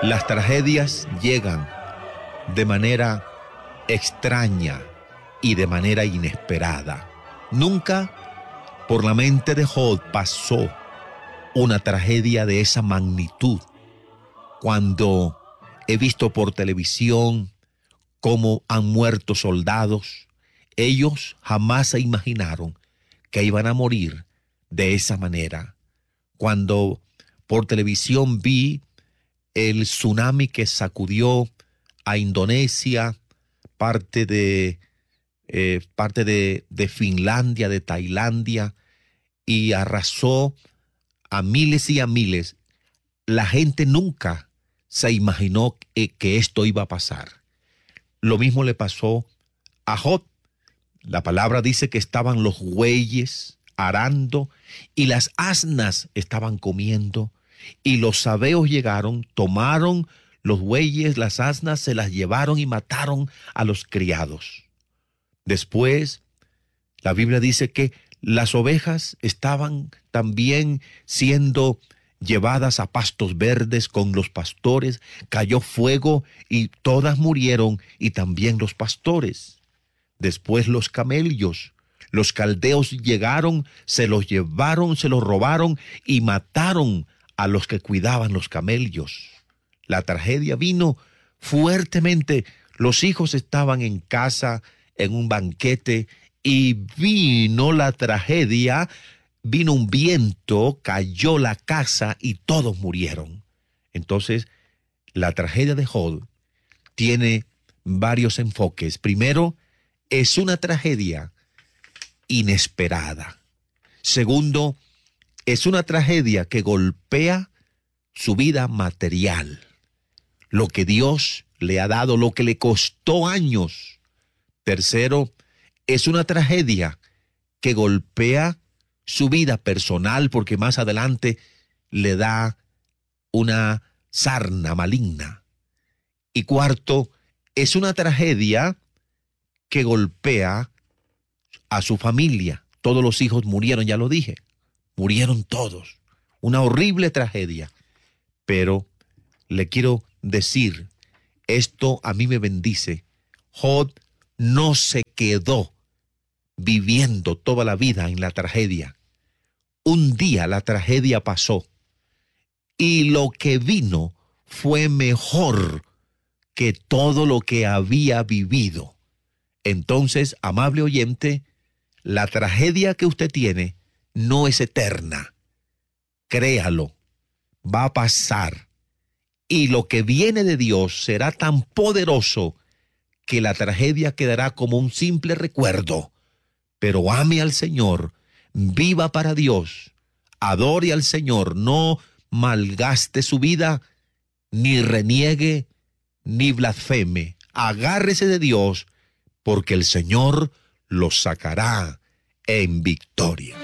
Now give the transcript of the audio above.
Las tragedias llegan de manera extraña y de manera inesperada. Nunca por la mente de Job pasó una tragedia de esa magnitud. Cuando he visto por televisión cómo han muerto soldados, ellos jamás se imaginaron que iban a morir de esa manera. Cuando por televisión vi el tsunami que sacudió a Indonesia, parte de Finlandia, de Tailandia, y arrasó a miles y a miles, la gente nunca se imaginó que esto iba a pasar. Lo mismo le pasó a Job. La palabra dice que estaban los bueyes arando y las asnas estaban comiendo, y los sabeos llegaron, tomaron los bueyes, las asnas, se las llevaron y mataron a los criados. Después, la Biblia dice que las ovejas estaban también siendo llevadas a pastos verdes con los pastores, cayó fuego y todas murieron, y también los pastores. Después los camellos, los caldeos llegaron, se los llevaron, se los robaron y mataron a los que cuidaban los camellos. La tragedia vino fuertemente. Los hijos estaban en casa, en un banquete, y vino la tragedia, vino un viento, cayó la casa y todos murieron. Entonces, la tragedia de Job tiene varios enfoques. Primero, es una tragedia inesperada. Segundo, es una tragedia que golpea su vida material, lo que Dios le ha dado, lo que le costó años. Tercero, es una tragedia que golpea su vida personal, porque más adelante le da una sarna maligna. Y cuarto, es una tragedia que golpea a su familia. Todos los hijos murieron, ya lo dije, murieron todos. Una horrible tragedia. Pero le quiero decir, esto a mí me bendice. Job no se quedó viviendo toda la vida en la tragedia. Un día la tragedia pasó y lo que vino fue mejor que todo lo que había vivido. Entonces, amable oyente, la tragedia que usted tiene no es eterna. Créalo, va a pasar. Y lo que viene de Dios será tan poderoso que la tragedia quedará como un simple recuerdo. Pero ame al Señor, viva para Dios, adore al Señor, no malgaste su vida, ni reniegue, ni blasfeme. Agárrese de Dios, porque el Señor lo sacará en victoria.